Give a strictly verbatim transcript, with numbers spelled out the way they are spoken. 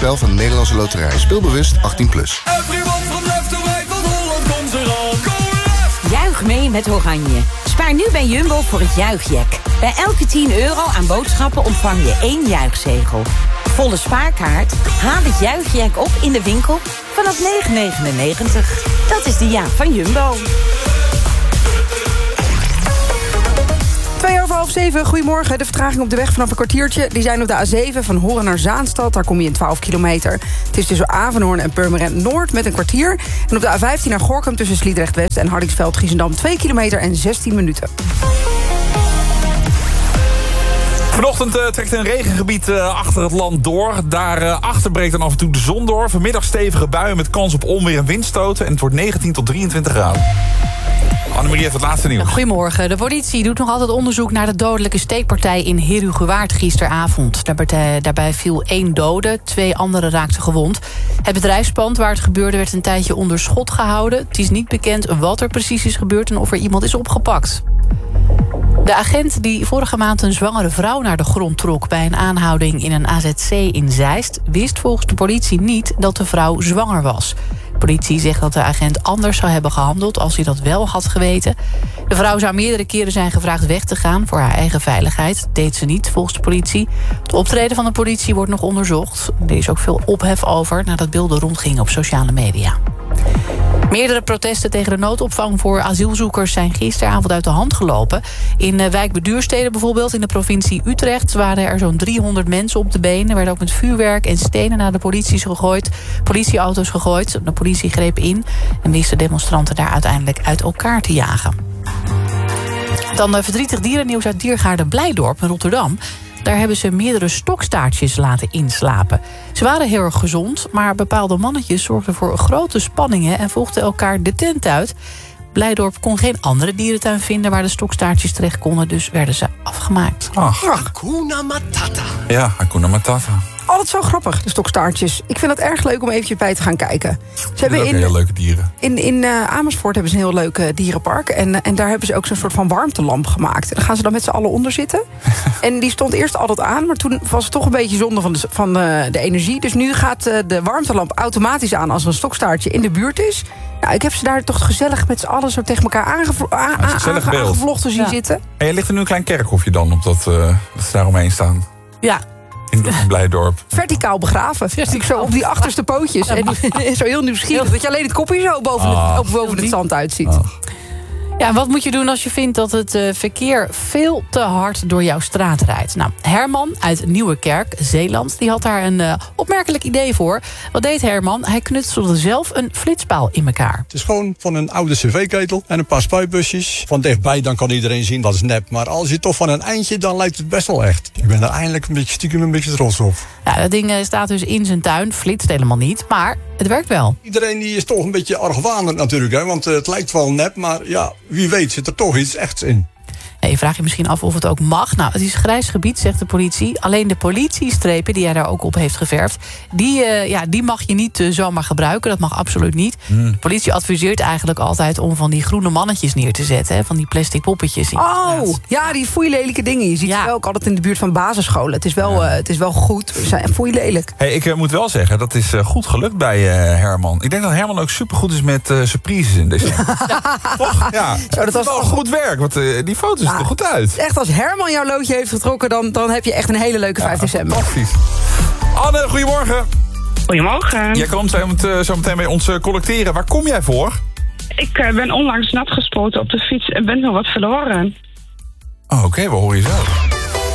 spel van de Nederlandse Loterij. Speelbewust achttien plus. Juich mee met Oranje. Spaar nu bij Jumbo voor het juichjack. Bij elke tien euro aan boodschappen ontvang je één juichzegel. Volle spaarkaart? Haal het juichjack op in de winkel vanaf negen negenennegentig. Dat is de jaak van Jumbo. Twee over half zeven, goedemorgen. De vertraging op de weg vanaf een kwartiertje. Die zijn op de A zeven van Horen naar Zaanstad. Daar kom je in twaalf kilometer. Het is tussen Avenhoorn en Purmerend Noord met een kwartier. En op de A vijftien naar Gorinchem tussen Sliedrecht West en Hardingsveld-Giessendam twee kilometer en zestien minuten. Vanochtend uh, trekt een regengebied uh, achter het land door. Daarachter uh, breekt dan af en toe de zon door. Vanmiddag stevige buien met kans op onweer en windstoten. En het wordt negentien tot drieëntwintig graden. Annemarie heeft het laatste nieuws. Goedemorgen. De politie doet nog altijd onderzoek naar de dodelijke steekpartij in Herugewaard gisteravond. Daarbij, daarbij viel één dode, twee anderen raakten gewond. Het bedrijfspand waar het gebeurde werd een tijdje onder schot gehouden. Het is niet bekend wat er precies is gebeurd en of er iemand is opgepakt. De agent die vorige maand een zwangere vrouw naar de grond trok bij een aanhouding in een A Z C in Zeist, wist volgens de politie niet dat de vrouw zwanger was. De politie zegt dat de agent anders zou hebben gehandeld als hij dat wel had geweten. De vrouw zou meerdere keren zijn gevraagd weg te gaan voor haar eigen veiligheid. Dat deed ze niet, volgens de politie. Het optreden van de politie wordt nog onderzocht. Er is ook veel ophef over nadat beelden rondgingen op sociale media. Meerdere protesten tegen de noodopvang voor asielzoekers zijn gisteravond uit de hand gelopen. In wijk Beduurstede bijvoorbeeld, in de provincie Utrecht, waren er zo'n driehonderd mensen op de been. Er werden ook met vuurwerk en stenen naar de politie gegooid, politieauto's gegooid. De politie greep in en wist de demonstranten daar uiteindelijk uit elkaar te jagen. Dan uh, verdrietig dierennieuws uit diergaarde Blijdorp in Rotterdam. Daar hebben ze meerdere stokstaartjes laten inslapen. Ze waren heel erg gezond, maar bepaalde mannetjes zorgden voor grote spanningen en volgden elkaar de tent uit. Blijdorp kon geen andere dierentuin vinden waar de stokstaartjes terecht konden, dus werden ze afgemaakt. Ach. Hakuna Matata. Ja, Hakuna Matata. Altijd zo grappig, de stokstaartjes. Ik vind het erg leuk om eventjes bij te gaan kijken. Ze hebben in, heel leuke dieren. In, in uh, Amersfoort hebben ze een heel leuk uh, dierenpark. En, en daar hebben ze ook zo'n soort van warmtelamp gemaakt. En dan gaan ze dan met z'n allen onder zitten. En die stond eerst altijd aan, maar toen was het toch een beetje zonde van de, van uh, de energie. Dus nu gaat uh, de warmtelamp automatisch aan als er een stokstaartje in de buurt is. Nou, ik heb ze daar toch gezellig met z'n allen zo tegen elkaar aangev- a- a- aange- aangevlochten zien ja. zitten. En je ligt er nu een klein kerkhofje dan op dat, uh, dat ze daar omheen staan. Ja. In Blijdorp. Verticaal begraven. Verticaal. Zo op die achterste pootjes. En zo heel nieuwsgierig. Dat je alleen het kopje zo boven, ah, het, boven het zand uitziet. Ah. Ja, en wat moet je doen als je vindt dat het uh, verkeer veel te hard door jouw straat rijdt? Nou, Herman uit Nieuwekerk, Zeeland, die had daar een uh, opmerkelijk idee voor. Wat deed Herman? Hij knutselde zelf een flitspaal in elkaar. Het is gewoon van een oude cv-ketel en een paar spuitbusjes. Van dichtbij dan kan iedereen zien dat is nep. Maar als je toch van een eindje, dan lijkt het best wel echt. Ik ben er eindelijk een beetje stiekem een beetje trots op. Ja, dat ding uh, staat dus in zijn tuin, flitst helemaal niet, maar het werkt wel. Iedereen die is toch een beetje argwanend natuurlijk, hè? Want uh, het lijkt wel nep, maar ja, wie weet zit er toch iets echts in. Ja, je vraagt je misschien af of het ook mag. Nou, het is grijs gebied, zegt de politie. Alleen de politiestrepen die hij daar ook op heeft geverfd, die, uh, ja, die mag je niet uh, zomaar gebruiken. Dat mag absoluut niet. Mm. De politie adviseert eigenlijk altijd om van die groene mannetjes neer te zetten. Hè, van die plastic poppetjes. In oh, ja, die foeilelijke dingen. Je ziet ja. ze wel ook altijd in de buurt van basisscholen. Het is wel, ja. uh, het is wel goed. Ze zijn foeilelijk. Hey, ik uh, moet wel zeggen, dat is uh, goed gelukt bij uh, Herman. Ik denk dat Herman ook supergoed is met uh, surprises in december. Ja. Toch? Ja. Zo, dat was wel goed werk, want uh, die foto's ja. er goed uit. Echt, als Herman jouw loodje heeft getrokken, dan, dan heb je echt een hele leuke vijf december. Fantastisch. Anne, goedemorgen. Goedemorgen. Jij komt zo, zo meteen bij ons uh, collecteren. Waar kom jij voor? Ik uh, ben onlangs nat gespoten op de fiets en ben nog wat verloren. Oh, oké, okay, we horen je zo.